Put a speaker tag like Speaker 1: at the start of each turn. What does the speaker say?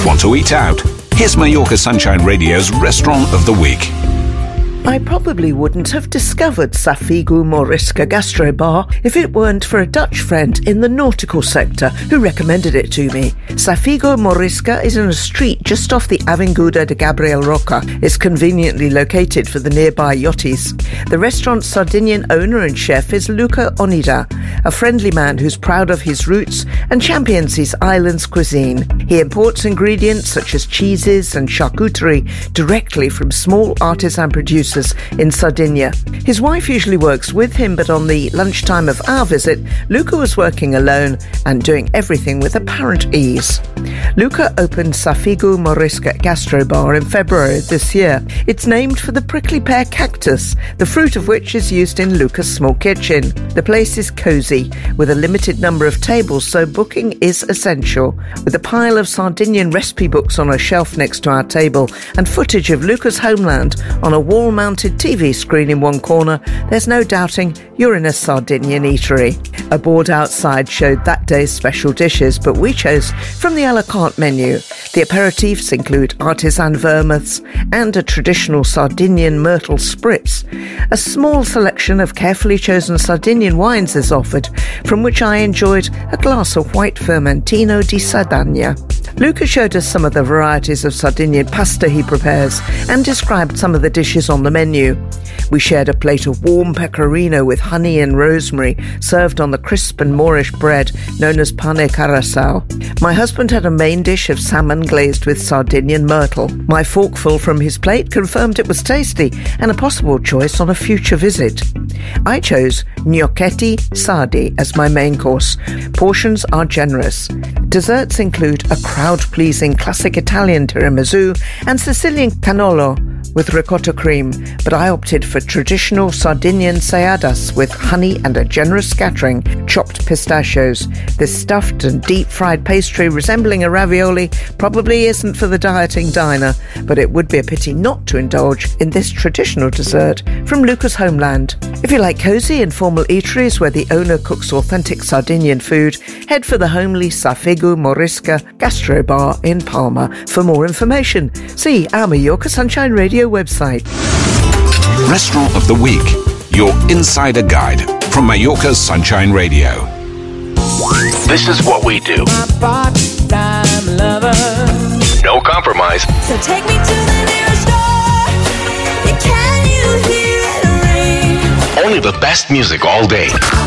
Speaker 1: Want to eat out? Here's Mallorca Sunshine Radio's Restaurant of the Week.
Speaker 2: I probably wouldn't have discovered Safigu Morisca Gastro Bar if it weren't for a Dutch friend in the nautical sector who recommended it to me. Safigu Morisca is in a street just off the Avinguda de Gabriel Roca. It's conveniently located for the nearby yachties. The restaurant's Sardinian owner and chef is Luca Onida, a friendly man who's proud of his roots and champions his island's cuisine. He imports ingredients such as cheeses and charcuterie directly from small artisan producers in Sardinia. His wife usually works with him, but on the lunchtime of our visit, Luca was working alone and doing everything with apparent ease. Luca opened Safigu Morisca Gastro Bar in February this year. It's named for the prickly pear cactus, the fruit of which is used in Luca's small kitchen. The place is cosy, with a limited number of tables, so booking is essential. With a pile of Sardinian recipe books on a shelf next to our table and footage of Luca's homeland on a wall-mounted TV screen in one corner, there's no doubting you're in a Sardinian eatery. A board outside showed that day's special dishes, but we chose from the a la carte menu. The aperitifs include artisan vermouths and a traditional Sardinian myrtle spritz. A small selection of carefully chosen Sardinian wines is offered, from which I enjoyed a glass of white Fermentino di Sardegna. Luca showed us some of the varieties of Sardinian pasta he prepares and described some of the dishes on the menu. We shared a plate of warm pecorino with honey and rosemary, served on the crisp and Moorish bread known as pane carasau. My husband had a main dish of salmon glazed with Sardinian myrtle. My forkful from his plate confirmed it was tasty and a possible choice on a future visit. I chose gnocchetti sardi as my main course. Portions are generous. Desserts include a crowd-pleasing classic Italian tiramisu and Sicilian cannolo with ricotta cream, but I opted for traditional Sardinian seadas with honey and a generous scattering chopped pistachios. This stuffed and deep-fried pastry resembling a ravioli probably isn't for the dieting diner, but it would be a pity not to indulge in this traditional dessert from Luca's homeland. If you like cosy, informal eateries where the owner cooks authentic Sardinian food, head for the homely Safigu Morisca Gastro Bar in Palma. For more information, see our Mallorca Sunshine Radio website.
Speaker 1: Restaurant of the Week, your insider guide from Mallorca's Sunshine Radio. This is what we do.
Speaker 3: My part-time lover.
Speaker 1: No compromise.
Speaker 3: So take me to the nearest door. Can you hear it ring?
Speaker 1: Only the best music all day.